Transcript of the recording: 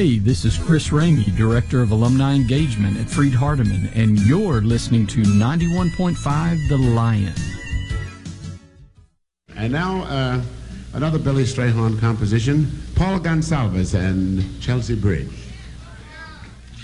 Hey, this is Chris Ramey, Director of Alumni Engagement at Freed Hardeman, and you're listening to 91.5 The Lion. And now, another Billy Strayhorn composition, Paul Gonsalves and Chelsea Bridge.